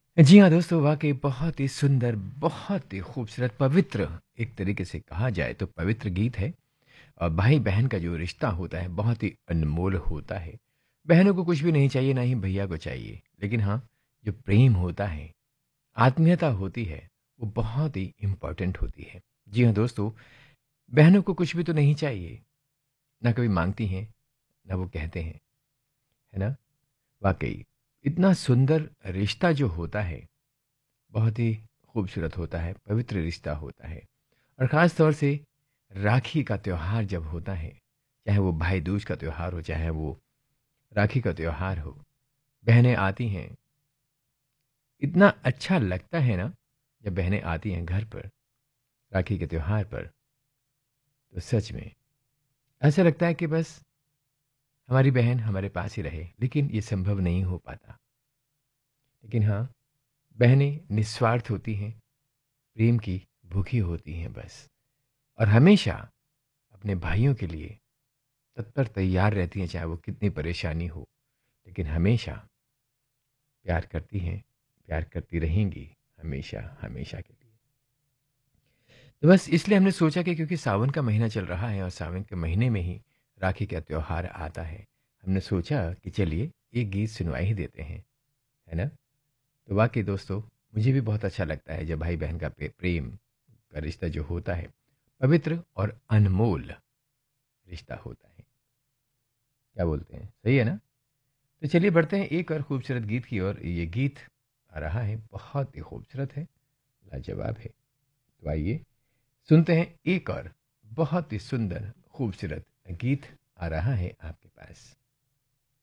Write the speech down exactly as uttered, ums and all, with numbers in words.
जी हाँ दोस्तों, वाक़ई बहुत ही सुंदर, बहुत ही खूबसूरत, पवित्र एक तरीके से कहा जाए तो पवित्र गीत है। और भाई-बहन का जो रिश्ता होता है बहुत ही अनमोल होता है। बहनों को कुछ भी नहीं चाहिए, ना ही भैया को चाहिए। लेकिन हाँ, जो प्रेम होता है, आत्मीयता होती है, वो बहुत ही इम्पोर्टेंट होती है। जी हाँ दोस्तों, बहनों को कुछ भी तो नहीं चाहिए, ना कभी माँगती हैं, ना वो कहते हैं, है ना? वाक़ई इतना सुंदर रिश्ता जो होता है बहुत ही खूबसूरत होता है, पवित्र रिश्ता होता है। और ख़ास तौर से राखी का त्योहार जब होता है, चाहे वो भाई दूज का त्योहार हो, चाहे वो राखी का त्योहार हो, बहनें आती हैं, इतना अच्छा लगता है ना, जब बहनें आती हैं घर पर, राखी के त्योहार पर, तो सच में ऐसा लगता है कि बस हमारी बहन हमारे पास ही रहे, लेकिन ये संभव नहीं हो पाता। लेकिन हाँ, बहनें निस्वार्थ होती हैं, प्रेम की भूखी होती हैं बस, और हमेशा अपने भाइयों के लिए तत्पर तैयार रहती हैं, चाहे वो कितनी परेशानी हो, लेकिन हमेशा प्यार करती हैं, प्यार करती रहेंगी, हमेशा, हमेशा के लिए। तो बस इसलिए हमने सोचा कि क्योंकि सावन का महीना चल रहा है और सावन के महीने में ही राखी का त्योहार आता है, हमने सोचा कि चलिए एक गीत सुनवा ही देते हैं, है ना? तो वाक़ई दोस्तों, मुझे भी बहुत अच्छा लगता है जब भाई-बहन का पे प्रेम का रिश्ता जो होता है, पवित्र और अनमोल रिश्ता होता है। क्या बोलते हैं? सही है ना? तो चलिए बढ़ते हैं एक और खूबसूरत गीत की ओर। ये गीत आ रहा है, बहुत ही खूबसूरत है, लाजवाब है। तो आइए सुनते हैं एक और बहुत ही सुंदर खूबसूरत गीत आ रहा है आपके पास।